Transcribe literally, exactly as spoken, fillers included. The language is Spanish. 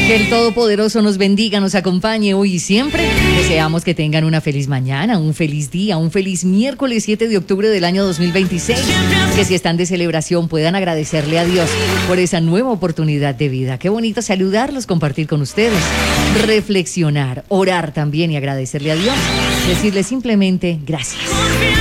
Que el Todopoderoso nos bendiga, nos acompañe hoy y siempre. Deseamos que tengan una feliz mañana, un feliz día, un feliz miércoles siete de octubre del año dos mil veintiséis. Que si están de celebración puedan agradecerle a Dios por esa nueva oportunidad de vida. Qué bonito saludarlos, compartir con ustedes, reflexionar, orar también y agradecerle a Dios. Decirle simplemente gracias.